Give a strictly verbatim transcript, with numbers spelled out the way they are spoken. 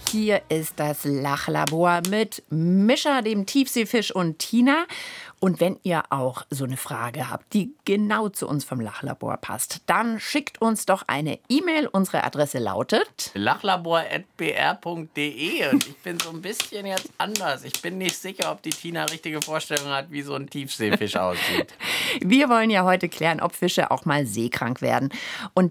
Hier ist das Lachlabor mit Mischa, dem Tiefseefisch, und Tina. Und wenn ihr auch so eine Frage habt, die genau zu uns vom Lachlabor passt, dann schickt uns doch eine E-Mail. Unsere Adresse lautet lachlabor at b r punkt d e. Und ich bin so ein bisschen jetzt anders. Ich bin nicht sicher, ob die Tina richtige Vorstellung hat, wie so ein Tiefseefisch aussieht. Wir wollen ja heute klären, ob Fische auch mal seekrank werden. Und